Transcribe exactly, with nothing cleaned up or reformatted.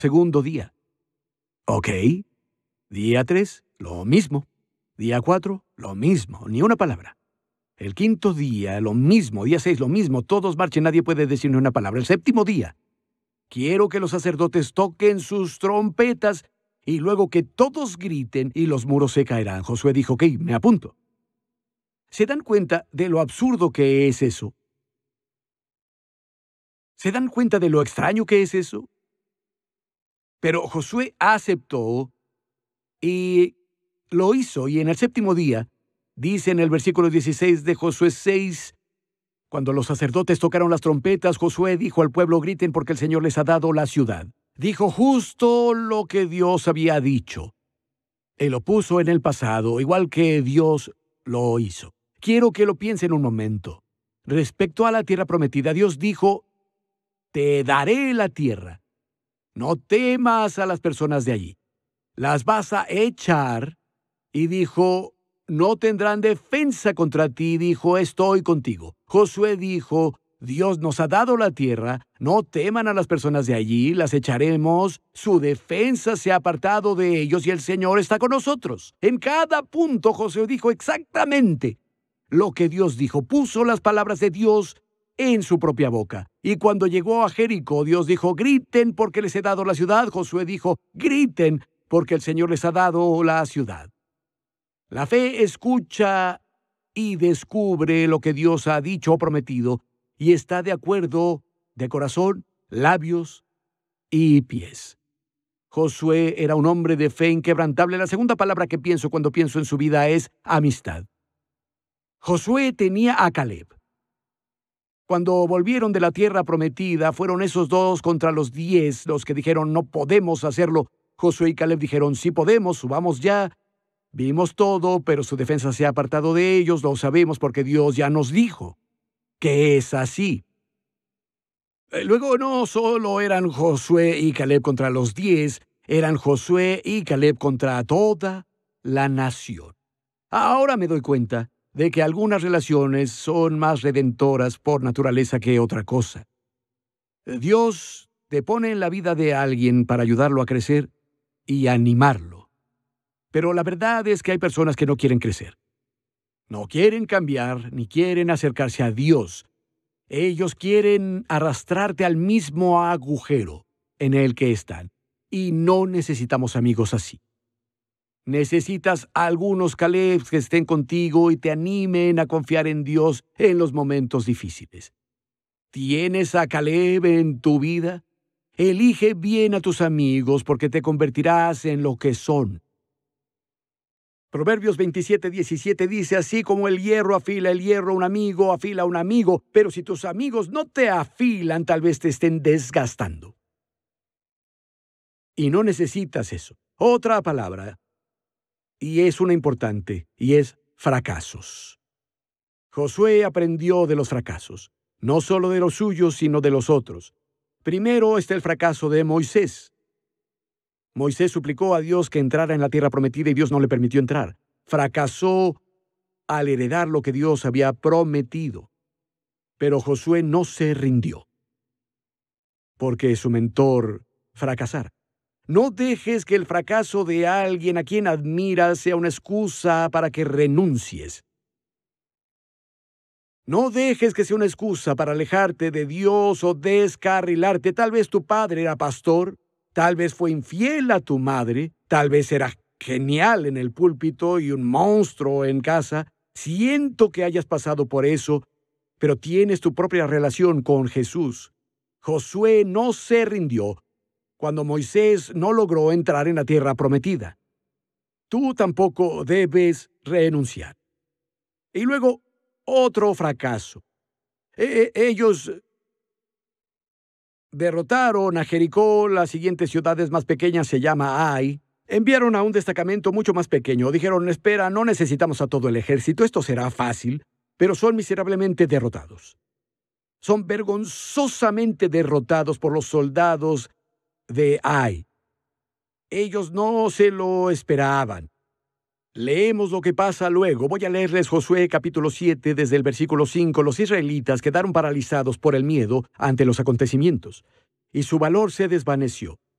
segundo día. Ok. Día tres, lo mismo. Día cuatro, lo mismo, ni una palabra. El quinto día, lo mismo. Día seis, lo mismo. Todos marchen, nadie puede decir ni una palabra. El séptimo día, quiero que los sacerdotes toquen sus trompetas y luego que todos griten y los muros se caerán. Josué dijo, ok, me apunto. ¿Se dan cuenta de lo absurdo que es eso? ¿Se dan cuenta de lo extraño que es eso? Pero Josué aceptó y lo hizo, y en el séptimo día, dice en el versículo dieciséis de Josué seis, cuando los sacerdotes tocaron las trompetas, Josué dijo al pueblo, griten porque el Señor les ha dado la ciudad. Dijo justo lo que Dios había dicho. Él lo puso en el pasado, igual que Dios lo hizo. Quiero que lo piensen un momento. Respecto a la tierra prometida, Dios dijo, te daré la tierra. No temas a las personas de allí. Las vas a echar. Y dijo, no tendrán defensa contra ti. Dijo, estoy contigo. Josué dijo, Dios nos ha dado la tierra. No teman a las personas de allí. Las echaremos. Su defensa se ha apartado de ellos y el Señor está con nosotros. En cada punto Josué dijo exactamente lo que Dios dijo. Puso las palabras de Dios en su propia boca. Y cuando llegó a Jericó, Dios dijo, griten porque les he dado la ciudad. Josué dijo, griten porque el Señor les ha dado la ciudad. La fe escucha y descubre lo que Dios ha dicho o prometido y está de acuerdo de corazón, labios y pies. Josué era un hombre de fe inquebrantable. La segunda palabra que pienso cuando pienso en su vida es amistad. Josué tenía a Caleb. Cuando volvieron de la tierra prometida, fueron esos dos contra los diez los que dijeron, no podemos hacerlo. Josué y Caleb dijeron, sí podemos, subamos ya. Vimos todo, pero su defensa se ha apartado de ellos. Lo sabemos porque Dios ya nos dijo que es así. Luego no solo eran Josué y Caleb contra los diez, eran Josué y Caleb contra toda la nación. Ahora me doy cuenta de que algunas relaciones son más redentoras por naturaleza que otra cosa. Dios te pone en la vida de alguien para ayudarlo a crecer y animarlo. Pero la verdad es que hay personas que no quieren crecer. No quieren cambiar ni quieren acercarse a Dios. Ellos quieren arrastrarte al mismo agujero en el que están. Y no necesitamos amigos así. Necesitas a algunos Calebs que estén contigo y te animen a confiar en Dios en los momentos difíciles. ¿Tienes a Caleb en tu vida? Elige bien a tus amigos porque te convertirás en lo que son. Proverbios veintisiete, diecisiete dice, así como el hierro afila el hierro, un amigo afila a un amigo, pero si tus amigos no te afilan, tal vez te estén desgastando. Y no necesitas eso. Otra palabra, y es una importante, y es fracasos. Josué aprendió de los fracasos, no solo de los suyos, sino de los otros. Primero está el fracaso de Moisés. Moisés suplicó a Dios que entrara en la tierra prometida y Dios no le permitió entrar. Fracasó al heredar lo que Dios había prometido. Pero Josué no se rindió, porque su mentor fracasara. No dejes que el fracaso de alguien a quien admiras sea una excusa para que renuncies. No dejes que sea una excusa para alejarte de Dios o descarrilarte. Tal vez tu padre era pastor. Tal vez fue infiel a tu madre, tal vez era genial en el púlpito y un monstruo en casa. Siento que hayas pasado por eso, pero tienes tu propia relación con Jesús. Josué no se rindió cuando Moisés no logró entrar en la tierra prometida. Tú tampoco debes renunciar. Y luego, otro fracaso. E- ellos derrotaron a Jericó. La siguiente ciudad es más pequeña, se llama Ai. Enviaron a un destacamento mucho más pequeño. Dijeron, espera, no necesitamos a todo el ejército, esto será fácil, pero son miserablemente derrotados. Son vergonzosamente derrotados por los soldados de Ai. Ellos no se lo esperaban. Leemos lo que pasa luego. Voy a leerles Josué capítulo siete desde el versículo cinco. Los israelitas quedaron paralizados por el miedo ante los acontecimientos, y su valor se desvaneció.